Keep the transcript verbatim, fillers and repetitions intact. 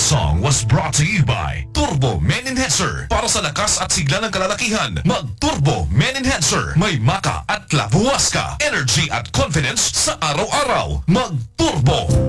song was brought to you by Turbo Men Enhancer. Para sa lakas at sigla ng kalalakihan, mag-Turbo Men Enhancer. May maka at labuwas ka. Energy at confidence sa araw-araw. Mag-Turbo